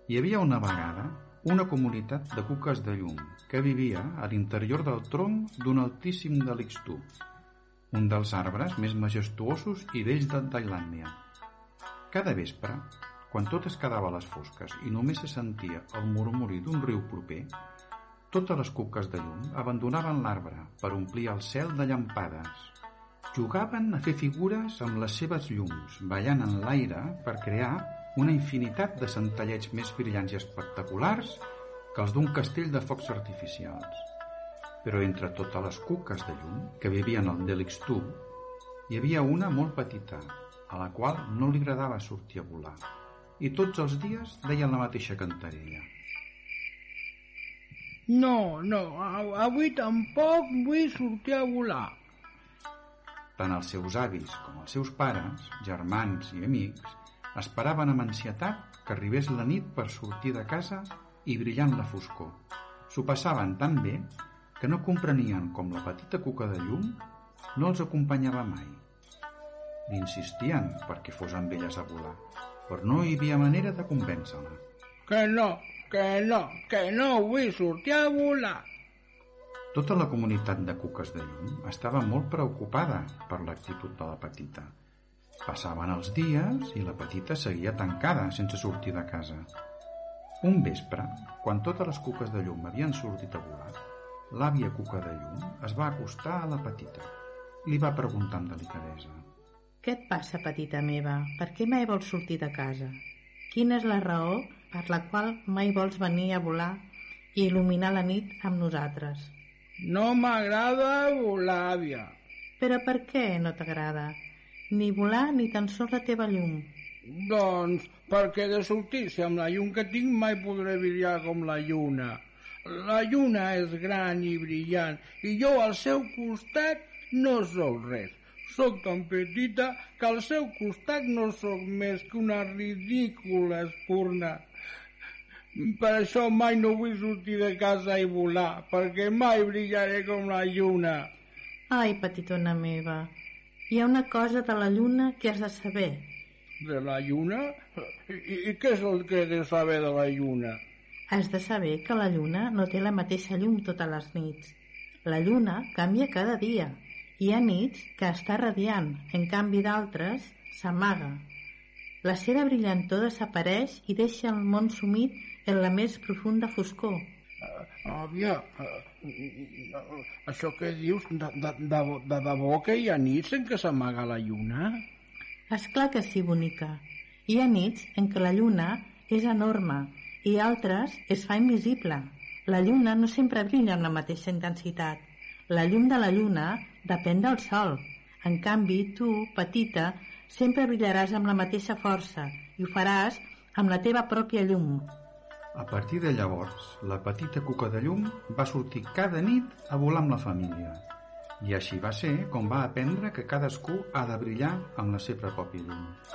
Hi havia una vegada una comunitat de cuques de llum que vivia a l'interior del tronc d'un altíssim delixtú, un dels arbres més majestuosos i bells de Tailàndia. Cada vespre, quan tot es quedava a les fosques i només se sentia el murmuri d'un riu proper, totes les cuques de llum abandonaven l'arbre per omplir el cel de llampades. Jugaven a fer figures amb les seves llums, ballant en l'aire per crear una infinitat de centellets més brillants i espectaculars que els d'un castell de focs artificials. Però entre totes les cuques de llum que vivien al Delixtú, hi havia una molt petita, a la qual no li agradava sortir a volar, i tots els dies deien la mateixa cantarella. No, avui tampoc vull sortir a volar. Tant els seus avis com els seus pares, germans i amics esperaven amb ansietat que arribés la nit per sortir de casa i brillar en la foscor. S'ho passaven tan bé que no comprenien com la petita cuca de llum no els acompanyava mai. Li insistien perquè fos amb elles a volar, però no hi havia manera de convèncer-la. Que no vull sortir a volar. Tota la comunitat de cuques de llum estava molt preocupada per l'actitud de la petita. Passaven els dies i la petita seguia tancada sense sortir de casa. Un vespre, quan totes les cuques de llum havien sortit a volar, l'àvia cuca de llum es va acostar a la petita. Li va preguntar amb delicadesa. Què et passa, petita meva? Per què mai vols sortir de casa? Quina és la raó per la qual mai vols venir a volar i il·luminar la nit amb nosaltres? No m'agrada volar, àvia. Però per què no t'agrada? Ni volar ni tan sols la teva llum. Doncs perquè de sortir, si amb la llum que tinc mai podré brillar com la lluna. La lluna és gran i brillant i jo al seu costat no sóc res. Sóc tan petita que al seu costat no sóc més que una ridícula espurna. Per això mai no vull sortir de casa i volar, perquè mai brillaré com la lluna. Ai, petitona meva, hi ha una cosa de la lluna que has de saber. De la lluna? I què és el que he de saber de la lluna? Has de saber que la lluna no té la mateixa llum totes les nits. La lluna canvia cada dia. Hi ha nits que està radiant, en canvi d'altres s'amaga. La seva brillantor desapareix i deixa el món sumit en la més profunda foscor. Àvia, això que dius, de debò que hi ha nits en què s'amaga la lluna? Esclar que sí, bonica. Hi ha nits en què la lluna és enorme i altres es fa invisible. La lluna no sempre brilla amb la mateixa intensitat. La llum de la lluna depèn del sol. En canvi, tu, petita, sempre brillaràs amb la mateixa força i ho faràs amb la teva pròpia llum. A partir de llavors, la petita cuca de llum va sortir cada nit a volar amb la família. I així va ser com va aprendre que cadascú ha de brillar amb la seva pròpia llum.